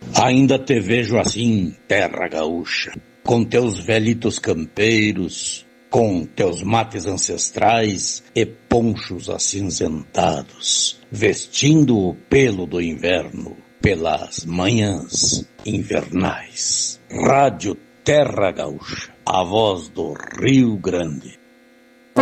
Ainda te vejo assim, terra gaúcha, com teus velitos campeiros, com teus mates ancestrais e ponchos acinzentados, vestindo o pelo do inverno pelas manhãs invernais. Rádio Terra Gaúcha, a voz do Rio Grande.